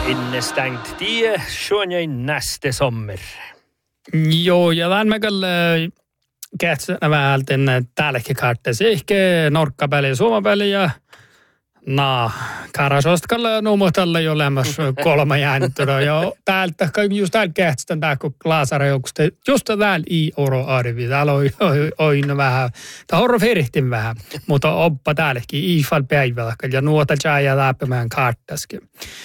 Innestängt tie, sjönjäin näste sommer. Joo, ja tämän mä kyllä kätsänä vähän täälläkin karttasi. Ehkä Norkkapeli ja Suomapeli ja Karasosta kyllä nuumotella jo lämmäs 3 jääntöä. Ja täältä, just täällä kätsän tää, kun Laasareuksesta, just täällä ei oro arvi. Täällä on vähän, tää on ferihtin vähän, mutta oppa täälläkin iifal päivällä. Ja nuota tjääjä läpimään karttaskin.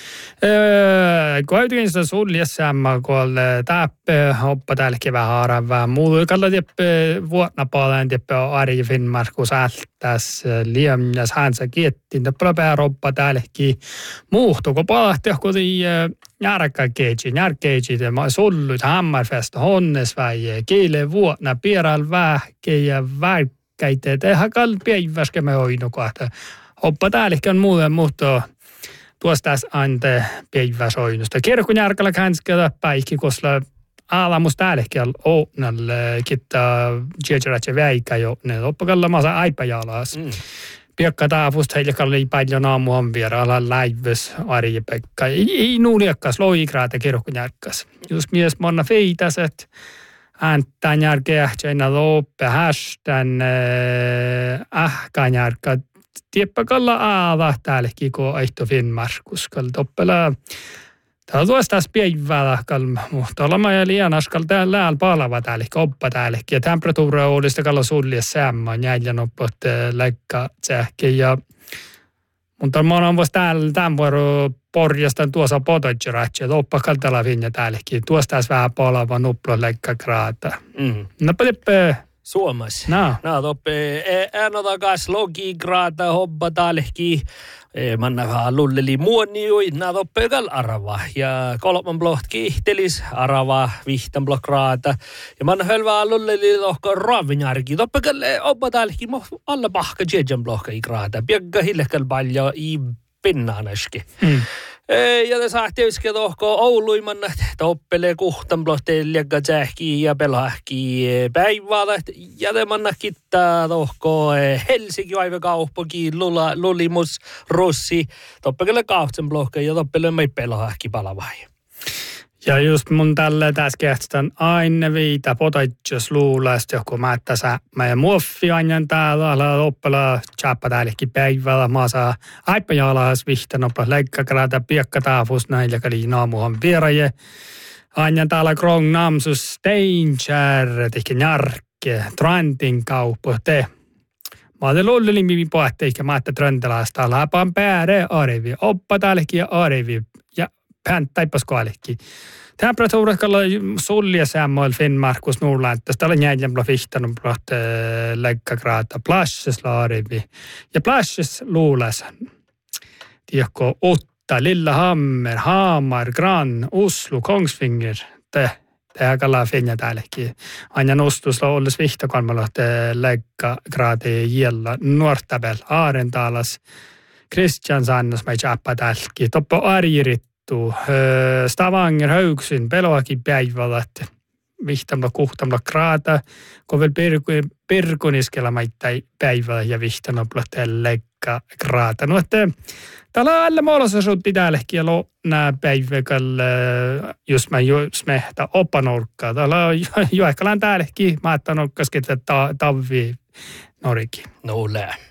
Kuitenkin sitä suljessämmä, kun täppä oppa täälläkin vähän arvaa. Mulla kalla teppä vuotna paljon teppä Ari Finnmarkus ältäs liemjas hänsä kiettiin. Teppä pää oppa täälläkin muuttu, kun palahti kun järkkäkeitsi, sullut Hammerfest, Honnes vai kiile vuotna pieral vähke ja värkkäitä. Tehän kall päiväske me oinu kohta. Oppa täälläkin on muuten muuttu. Tuosta tässä ante päiväsoinnusta. Kirkon järkällä känskellä päikki, koska alamus täälläkin on kittaa tjejerätsä väikä jo. Ne loppakalla maasa aipajalas. Piekka taafusta heille kalli paljon aamuhan vieraalla läiväs Ari-Pekka. Ei nuuliakkas loikraata kirkon järkäs. Just mies monna feitäset. Ääntään järkeä, tjena loppe, hästän, ähkään järkä. Tiepä kalla aava täälläkin, kun aihto Finnmarkus. Kalla toppela. Täällä tuosta päivällä, mutta olemme ja liianas, kalla täällä palava täälläkin, oppa täälläkin. Ja temperatuura uudesta kalla sulje sämmän, jäljän oppat läikka sähke. Mutta mä oon vasta täällä tämän vuoro porjastan tuossa potoitseratsi, että oppa kalla täällä finja täälläkin. Tuosta vähän palava nupplo läikka kraata. No pelippä. Suomas. No toppe äänotakas logigraata hobba talki. Manna vähän lulleli muoniui, toppe kal arva. Ja 3 bloht kihtelis arva 5 blokraata. Ja manna hölvää lulleli lohko ravinjarki. Toppe kal hobba talki alla pahka 7 blohka igraata. Piekka hillekal paljon i pinnaanaski. Ja te saatte yskä tohko Ouluimanna toppelee kuhtan blohteeljakka sähki ja pelahki päivällä. Ja te manna kittaa tohko Helsinki vaivakauppakin lulimus russi. Toppekelle 8 blokka ja toppele mei pelahki palavai. Ja just mun tälle tässä kehtän aina viitä potaitjus luulesta, joku määttäsä meidän muoffi aina täällä oppela tjappa täällekin päivällä. Mä saa aippajalas vihtan oppela leikkakrata piekka taafus näin, joka oli naamuhan vieraje. Aina täällä krong namsus Steinkär, tihki njarkke, Trantin kauppa te. Mä oon luullin mihin pohti, eikä mä ajattelin Tröntelaasta läpään pääre arvi, oppa täällekin arvi. Pääntäipäs koalikin. Temperatuurat kalla sulje sämmöil Finnmarkus Nordlantas. Täällä on jäljellä vihtanut läikkagraata. Plasses laarivi. Ja plasses luules. Tiedätkö, Utta, Lillehammer, Hamar, Gran, Oslo, Kongsvinger. Tehän kalla finja täälläkin. Aina nostus olles vihtakolmalla läikkagraati jällä. Nuortabel, Aarentalas, Kristiansannas mä tjappa täälläkin. Toppo Aririt. Stavanger, Hauksin, Peloakin päivällä, että vihtamalla kuhtamalla kraata, kun vielä Pirkuniskella maittai päivällä ja vihtamalla leikka kraata. No, että täällä on alle muodossa suutti täälläkin ja nää päiväkällä, jos mä mehtä opanorkkaa. Täällä on jo ehkä täälläkin, mä ajattelin, että tavvi norikin. No,